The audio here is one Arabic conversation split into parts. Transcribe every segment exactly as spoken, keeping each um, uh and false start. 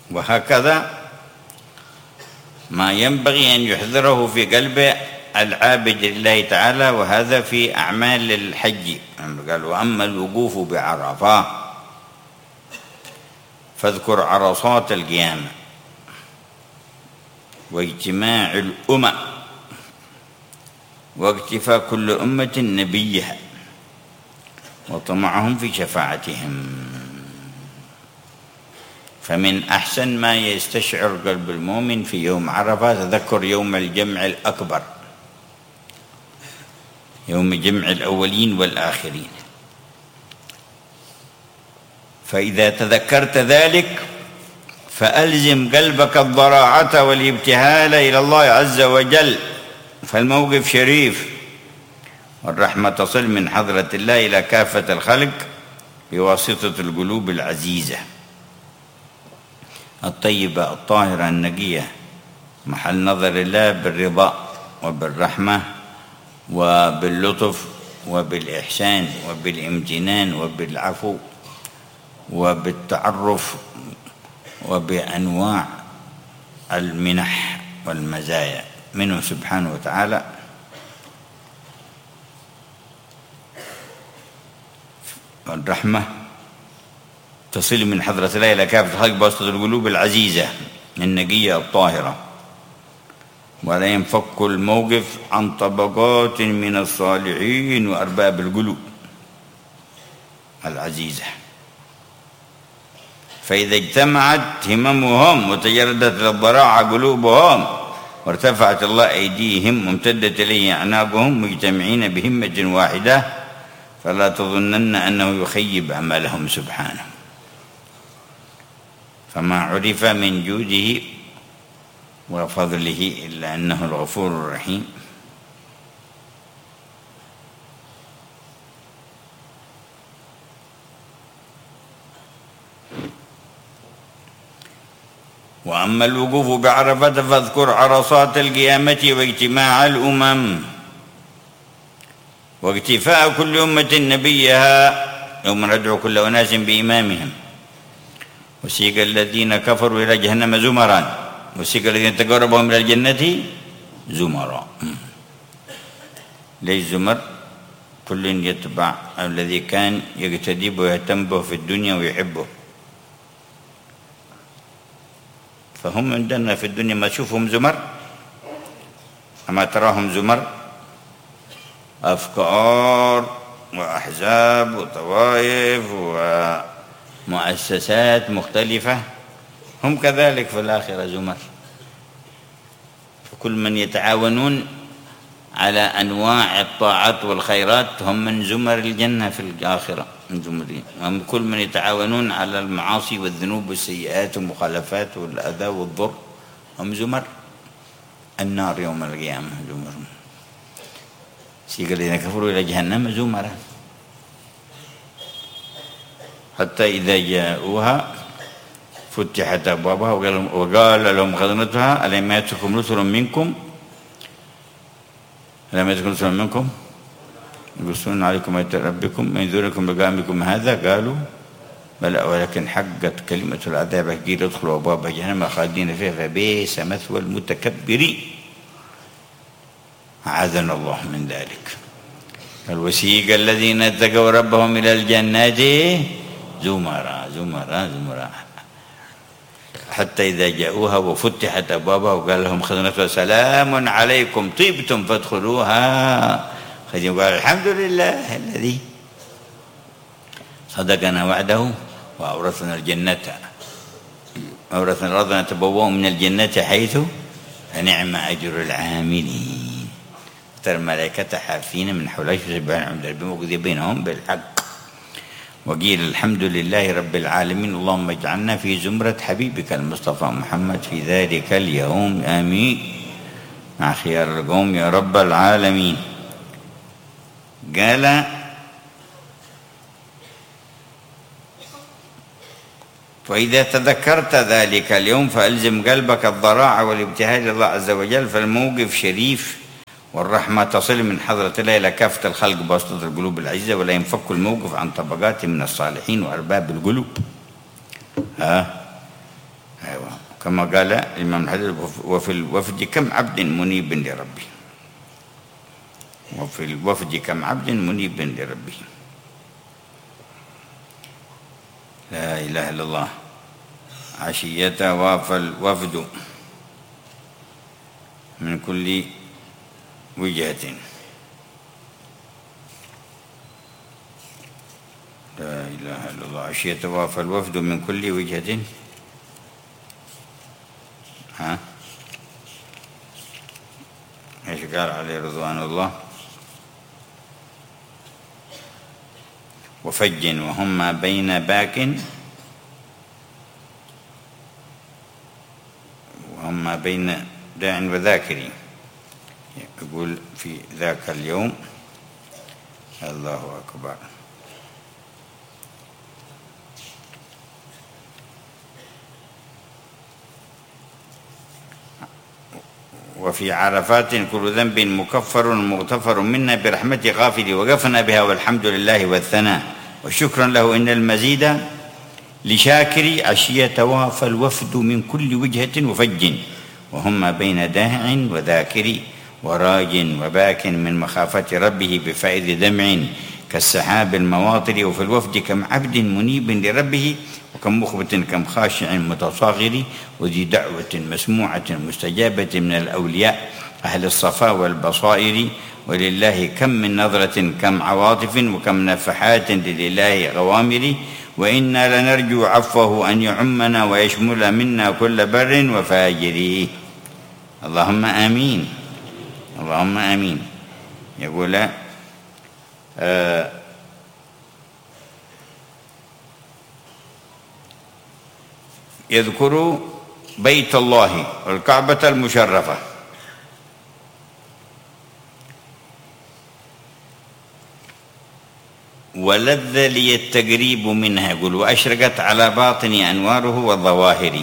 وهكذا ما ينبغي أن يحضره في قلب العابد لله تعالى، وهذا في أعمال الحج. قال: وأما الوقوف بعرفة فاذكر عرصات القيامة واجتماع الأمم واكتفاء كل أمة نبيها وطمعهم في شفاعتهم. فمن أحسن ما يستشعر قلب المؤمن في يوم عرفة تذكر يوم الجمع الأكبر، يوم جمع الأولين والآخرين. فإذا تذكرت ذلك فألزم قلبك الضراعة والابتهال إلى الله عز وجل، فالموقف شريف، والرحمة تصل من حضرة الله إلى كافة الخلق بواسطة القلوب العزيزة الطيبة الطاهرة النقية، محل نظر الله بالرضا وبالرحمة وباللطف وبالإحسان وبالامتنان وبالعفو وبالتعرف وبأنواع المنح والمزايا منه سبحانه وتعالى. والرحمة تصل من حضرة الله إلى كافة الخلق بواسطة القلوب العزيزة النقية الطاهرة، ولا ينفك الموقف عن طبقات من الصالحين وأرباب القلوب العزيزة. فإذا اجتمعت هممهم وتجردت للضراعة قلوبهم وارتفعت الله أيديهم وامتدت إليه أعناقهم مجتمعين بهمة واحدة، فلا تظنن أنه يخيب عملهم سبحانه. فما عرف من جوده وفضله إلا أنه الغفور الرحيم. وأما الوقوف بعرفة فاذكر عرصات القيامة واجتماع الأمم واكتفاء كل أمة نبيها يوم ندعو كل أناس بإمامهم. وسيق الذين كفروا إلى جهنم زمرا وسيق الذين تقربوا إلى الجنة زمرا. ليش زمر؟ كل يتبع الذي كان يقتدي ويهتم به في الدنيا ويحبه. فهم عندنا في الدنيا ما تشوفهم زمر، أما تراهم زمر أفكار وأحزاب وطوائف ومؤسسات مختلفة، هم كذلك في الآخرة زمر. فكل من يتعاونون على أنواع الطاعات والخيرات هم من زمر الجنة في الآخرة، من زمرين. وكل من يتعاونون على المعاصي والذنوب والسيئات والمخالفات والأذى والضر هم زمر النار يوم القيامة. زمر سيق الذين كفروا إلى جهنم زمرا حتى إذا جاءوها فتحت أبوابها وقال لهم خزنتها ألم يأتكم رسل منكم ألم يأتكم رسل منكم يقصون عليكم آيات ربكم من ينذركم بقامكم هذا قالوا بلى ولكن حقت كلمة العذاب قيل ادخلوا أبواب جهنم خالدين فيها فبئس مثوى المتكبرين. أعاذنا الله من ذلك. الوسيق الذين اتقوا ربهم إلى الجنات زمرا زمرا زمرا حتى إذا جاءوها وفتحت أبوابها وقال لهم خزنتها سلام عليكم طيبتم فادخلوها. خزنوا قال الحمد لله الذي صدقنا وعده وأورثنا الجنة أورثنا الأرض نتبوأ من الجنة حيث فنعم أجر العاملين. ترى الملائكة حافين من حولها يسبحون عند ربهم وقضي بينهم بالحق. وقيل الحمد لله رب العالمين اللهم اجعلنا في زمرة حبيبك المصطفى محمد في ذلك اليوم آمين مع خيار القوم يا رب العالمين. قال وإذا تذكرت ذلك اليوم فألزم قلبك الضراعة والابتهال لله عز وجل، فالموقف شريف والرحمة تصل من حضرة الله إلى كافة الخلق بواسطة القلوب العزيزة، ولا ينفك الموقف عن طبقات من الصالحين وأرباب القلوب. ها أيوة كما قال الإمام الحديث: وفي الوفد كم عبد منيب لربه. وفي الوفد كم عبد منيب لربه. لا إله إلا الله. عشية وافى الوفد من كل وجهة. لا إله إلا الله. عشية وافى الوفد من كل وجهة. ها ايش قال عليه رضوان الله؟ وفج وهم ما بين باك وهم ما بين داع وذاكر. يقول في ذاك اليوم. الله أكبر. وفي عرفات كل ذنب مكفر مغتفر منا برحمة غافل وقفنا بها والحمد لله والثناء وشكرا له إن المزيد لشاكر. عشية وافى الوفد من كل وجهة وفج وهم ما بين داع وذاكر وراج وباك من مخافة ربه بفائض دمع كالسحاب المواطر. وفي الوفد كم عبد منيب لربه وكم مخبت كم خاشع متصاغر وذي دعوة مسموعة مستجابة من الأولياء أهل الصفا والبصائر. ولله كم من نظرة كم عواطف وكم نفحات لله غوامر. وإنا لنرجو عفوه أن يعمنا ويشمل منا كل بر وفاجر. اللهم آمين. اللهم آمين. يقول آه يذكر بيت الله والكعبة المشرفة ولذ لي التقريب منها. يقول وأشرقت على باطني أنواره والظواهر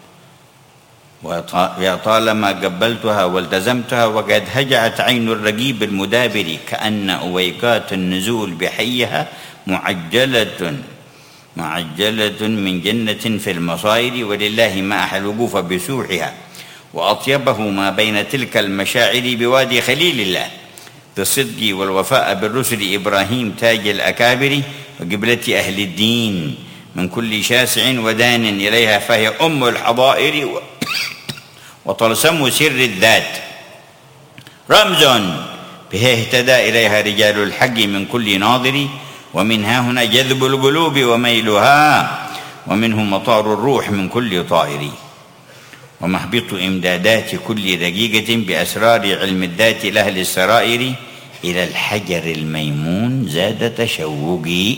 ويا طالما قبلتها والتزمتها وقد هجعت عين الرقيب المدابر كأن أويقات النزول بحيها معجلة معجلة من جنة في المصائر. ولله ما أحل الوقوف بسوحها وأطيبه ما بين تلك المشاعر بوادي خليل الله بالصدق والوفاء بالرسل إبراهيم تاج الأكابر وقبلة أهل الدين من كل شاسع ودان إليها فهي أم الحضائر وطلسم سر الذات رمز به اهتدى إليها رجال الحق من كل ناظر. ومنها هنا جذب القلوب وميلها ومنه مطار الروح من كل طائر ومهبط إمدادات كل دقيقة بأسرار علم الذات لأهل السرائر. إلى الحجر الميمون زاد تشوقي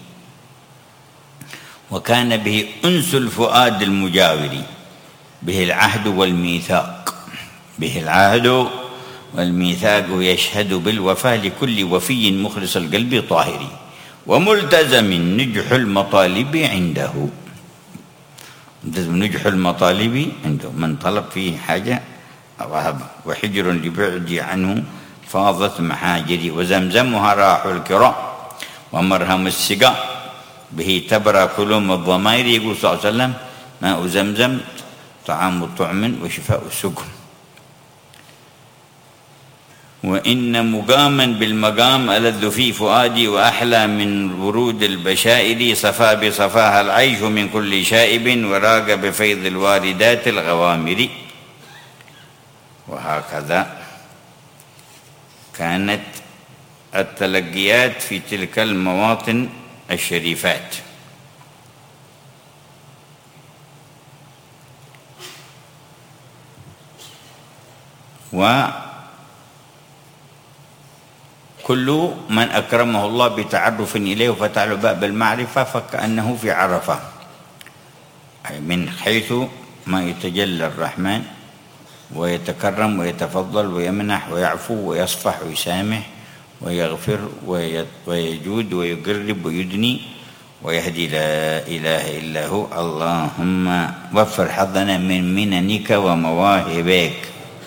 وكان به أنس الفؤاد المجاور به العهد والميثاق به العهد والميثاق يشهد بالوفاء لكل وفي مخلص القلب طاهر وملتزم نجح المطالب عنده. نجح المطالب عنده من طلب فيه حاجة وهب. وحجر لبعد عنه فاضت محاجري وزمزمها راح الكراء ومرهم السقاء به تبرى كلوم الضمائر. يقول صلى الله عليه وسلم ماء زمزم طعام طعم وشفاء السقم. وإن مقاما بالمقام ألذ في فؤادي وأحلى من ورود البشائر صفا بصفاها العيش من كل شائب وراق بفيض الواردات الغوامر. وهكذا كانت التلقيات في تلك المواطن الشريفات. وكل من أكرمه الله بتعرف إليه وفتح له باب المعرفة فكأنه في عرفة من حيث ما يتجلى الرحمن ويتكرم ويتفضل ويمنح ويعفو ويصفح ويسامح ويغفر ويجود ويقرب ويدني ويهدي لا إله إلا هو. اللهم وفر حظنا من مننك ومواهبك.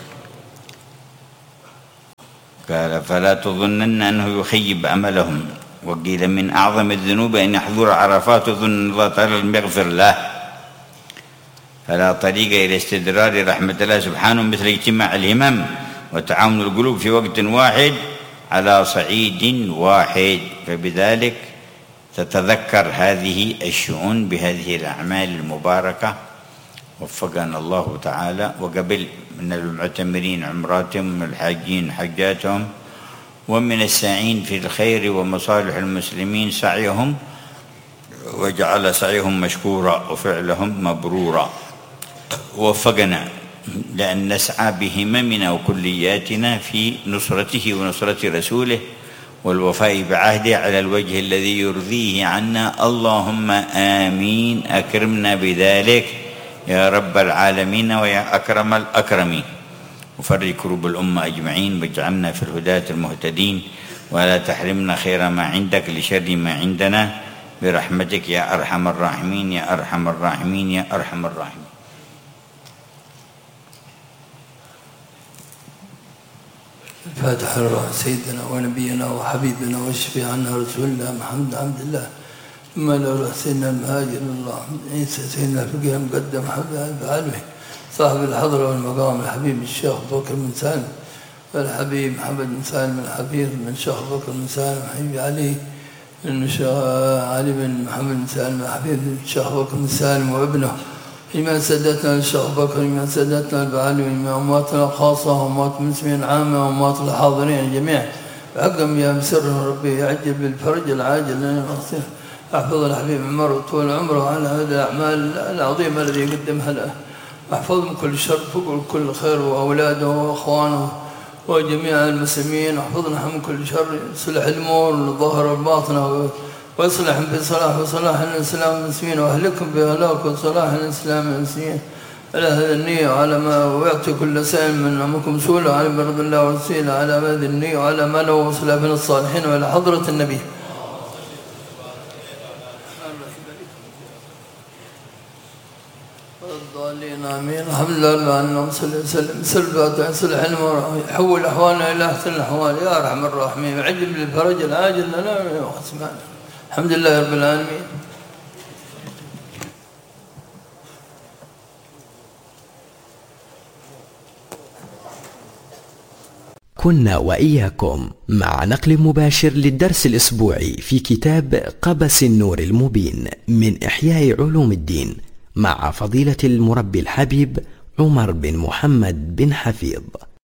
قال فلا تظنن أنه يخيب عملهم. وقيل من أعظم الذنوب أن يحضر عرفات ظن الله تعالى لم يغفر له فلا طريق إلى استدرار رحمة الله سبحانه مثل اجتماع الهمم وتعاون القلوب في وقت واحد على صعيد واحد، فبذلك تتذكر هذه الشؤون بهذه الأعمال المباركة. وفقنا الله تعالى، وقبل من المعتمرين عمراتهم، من الحاجين حجاتهم، ومن الساعين في الخير ومصالح المسلمين سعيهم، وجعل سعيهم مشكورا وفعلهم مبرورا. وفقنا لأن نسعى بهممنا وكلياتنا في نصرته ونصرة رسوله والوفاء بعهده على الوجه الذي يرضيه عنا. اللهم آمين. أكرمنا بذلك يا رب العالمين ويا أكرم الأكرمين، وفرج كروب الأمة أجمعين، واجعلنا في الهداة المهتدين، ولا تحرمنا خير ما عندك لشر ما عندنا، برحمتك يا أرحم الراحمين يا أرحم الراحمين يا أرحم الراحمين. الفاتحة لروح سيدنا ونبينا وحبيبنا وشفيعنا رسول الله محمد عبد الله، ثم لروح سيدنا المهاجر الله عيسى سيدنا الفقيه المقدم حبيب علمه صاحب الحضرة والمقام الحبيب الشيخ بكر بن سالم، والحبيب محمد بن سالم الحفيظ من شيخ بكر بن سالم حبيب علي بن علي بن محمد بن سالم الحفيظ الشيخ بكر بن سالم وابنه، إمام سادتنا الشيخ بكر، إمام سادتنا البعالي، إمام أمواتنا الخاصة وأموات المسلمين عامة وأموات الحاضرين جميعا، بحقهم يا مسر ربي يعجل بالفرج العاجل لنا نصير. أحفظ الحبيب عمر وطول عمره على هذه الأعمال العظيمة الذي يقدمها له، واحفظهم كل شر فوق كل خير، وأولاده وأخوانه وجميع المسلمين، واحفظنا من كل شر، صلح الأمور الظاهرة والباطنة، واصلح بصلاح وصلاح الإسلام والمسلمين، واهلكم بهلاك وصلاح الإسلام والمسلمين على هذا النية، وعلى ما ويعطي كل سائل من أمكم سؤله على برد الله والسيلة على هذه النية، وعلى ما له وصل من الصالحين وإلى حضرة النبي. الضالين آمين. الحمد لله أنهم صلى وسلم سلبات صلح الأمور، يحول أحوالنا إلى أحسن الأحوال يا أرحم الراحمين، وعجل بالفرج العاجل لنا وخصمنا. الحمد لله رب العالمين. كنا وإياكم مع نقل مباشر للدرس الأسبوعي في كتاب قبس النور المبين من إحياء علوم الدين مع فضيلة المربي الحبيب عمر بن محمد بن حفيظ.